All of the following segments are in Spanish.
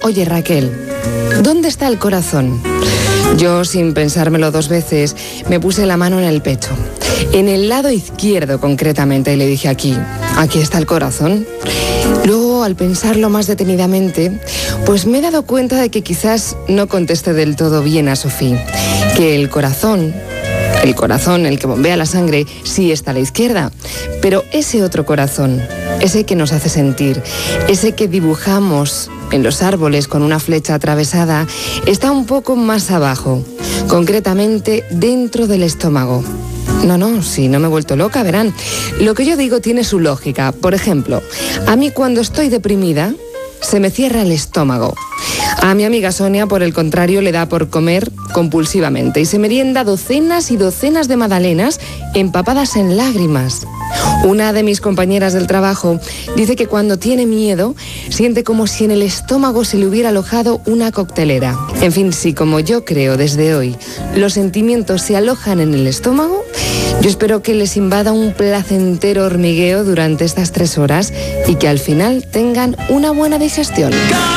Oye, Raquel, ¿dónde está el corazón? Yo, sin pensármelo 2 veces, me puse la mano en el pecho. En el lado izquierdo, concretamente, y le dije aquí está el corazón. Luego, al pensarlo más detenidamente, pues me he dado cuenta de que quizás no contesté del todo bien a Sofía. Que el corazón, el que bombea la sangre, sí está a la izquierda. Pero ese otro corazón, ese que nos hace sentir, ese que dibujamos en los árboles con una flecha atravesada, está un poco más abajo, concretamente dentro del estómago. No, si no me he vuelto loca, verán. Lo que yo digo tiene su lógica. Por ejemplo, a mí cuando estoy deprimida, se me cierra el estómago. A mi amiga Sonia, por el contrario, le da por comer compulsivamente y se merienda docenas y docenas de magdalenas empapadas en lágrimas. Una de mis compañeras del trabajo dice que cuando tiene miedo, siente como si en el estómago se le hubiera alojado una coctelera. En fin, si como yo creo desde hoy, los sentimientos se alojan en el estómago, yo espero que les invada un placentero hormigueo durante estas 3 horas y que al final tengan una buena digestión.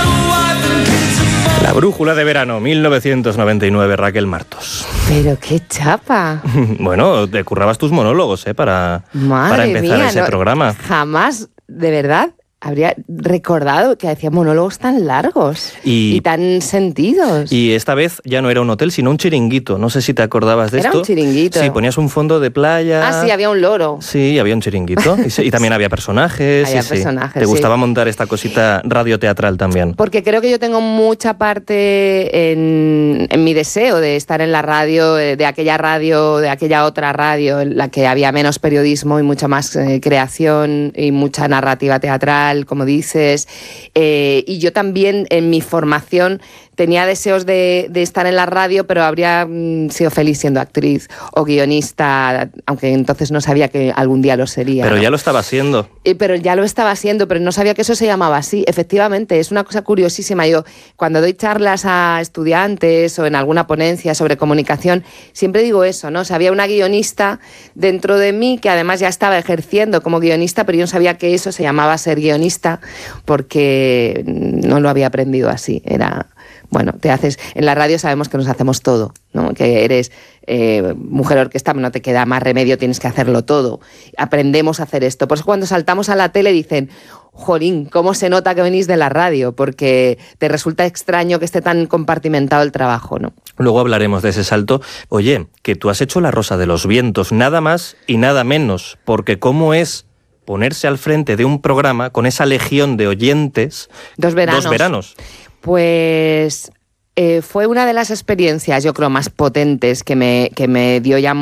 La brújula de verano, 1999, Raquel Martos. Pero qué chapa. Bueno, te currabas tus monólogos, para empezar ese programa. Jamás, de verdad, habría recordado que hacía monólogos tan largos y tan sentidos. Y esta vez ya no era un hotel, sino un chiringuito. No sé si te acordabas de esto. Era un chiringuito. Sí, ponías un fondo de playa. Ah, sí, había un loro. Sí, había un chiringuito. Y también había personajes. Había personajes, Te gustaba montar esta cosita radioteatral también. Porque creo que yo tengo mucha parte en mi deseo de estar en la radio, de aquella otra radio, en la que había menos periodismo y mucha más creación y mucha narrativa teatral, como dices, y yo también en mi formación tenía deseos de estar en la radio, pero habría sido feliz siendo actriz o guionista, aunque entonces no sabía que algún día lo sería. Pero ¿no? Ya lo estaba haciendo. Pero ya lo estaba haciendo, pero no sabía que eso se llamaba así. Efectivamente, es una cosa curiosísima. Yo, cuando doy charlas a estudiantes o en alguna ponencia sobre comunicación, siempre digo eso, ¿no? O sea, había una guionista dentro de mí que además ya estaba ejerciendo como guionista, pero yo no sabía que eso se llamaba ser guionista porque no lo había aprendido así. Era... Bueno, en la radio sabemos que nos hacemos todo, ¿no? Que eres mujer orquesta, no te queda más remedio, tienes que hacerlo todo. Aprendemos a hacer esto. Por eso cuando saltamos a la tele dicen, jolín, ¿cómo se nota que venís de la radio? Porque te resulta extraño que esté tan compartimentado el trabajo, ¿no? Luego hablaremos de ese salto. Oye, que tú has hecho La Rosa de los Vientos, nada más y nada menos, porque ¿cómo es ponerse al frente de un programa con esa legión de oyentes? 2 veranos. 2 veranos. Pues fue una de las experiencias, yo creo, más potentes que me dio ya...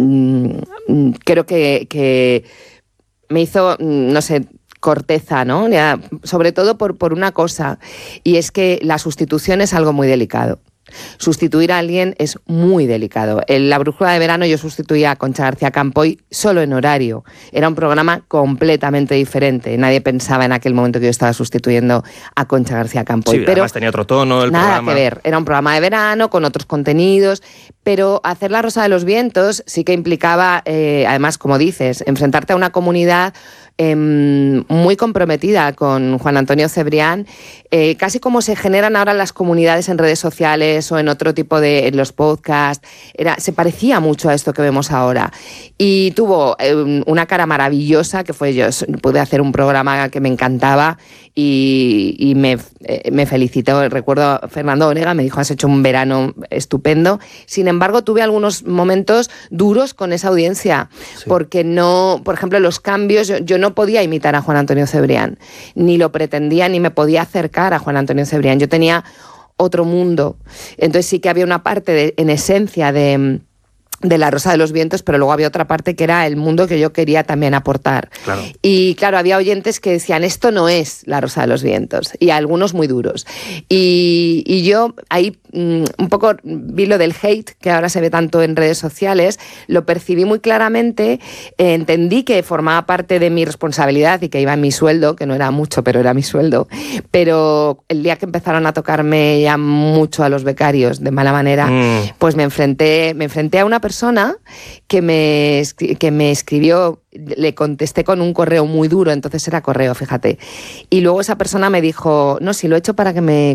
creo que me hizo, no sé, corteza, ¿no? Ya, sobre todo por una cosa, y es que la sustitución es algo muy delicado. Sustituir a alguien es muy delicado. En La Brújula de Verano yo sustituía a Concha García Campoy solo en horario. Era un programa completamente diferente. Nadie pensaba en aquel momento que yo estaba sustituyendo a Concha García Campoy. Sí, pero además tenía otro tono el programa. Nada que ver. Era un programa de verano con otros contenidos, pero hacer La Rosa de los Vientos sí que implicaba, además, como dices, enfrentarte a una comunidad muy comprometida con Juan Antonio Cebrián, casi como se generan ahora las comunidades en redes sociales o en otro tipo en los podcasts. Se parecía mucho a esto que vemos ahora. Y tuvo una cara maravillosa, que fue yo pude hacer un programa que me encantaba y me felicitó. Recuerdo, Fernando Onega me dijo, has hecho un verano estupendo. Sin embargo, tuve algunos momentos duros con esa audiencia, sí. Porque no, por ejemplo, los cambios, yo no podía imitar a Juan Antonio Cebrián, ni lo pretendía, ni me podía acercar a Juan Antonio Cebrián. Yo tenía otro mundo. Entonces sí que había una parte en esencia de La Rosa de los Vientos, pero luego había otra parte que era el mundo que yo quería también aportar. Claro. Y claro, había oyentes que decían, esto no es La Rosa de los Vientos, y algunos muy duros. Y yo ahí un poco vi lo del hate, que ahora se ve tanto en redes sociales, lo percibí muy claramente, entendí que formaba parte de mi responsabilidad y que iba en mi sueldo, que no era mucho, pero era mi sueldo. Pero el día que empezaron a tocarme ya mucho a los becarios de mala manera, pues me enfrenté a una persona que me escribió, le contesté con un correo muy duro, entonces era correo, fíjate. Y luego esa persona me dijo, no, si lo he hecho para que me